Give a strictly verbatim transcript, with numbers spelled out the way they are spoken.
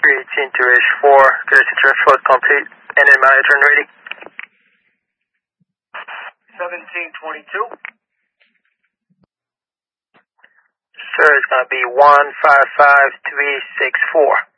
three eighteen to H four, connecting turn flow complete, and then my turn ready. seventeen twenty-two. Sir, it's going to be one five five three six four.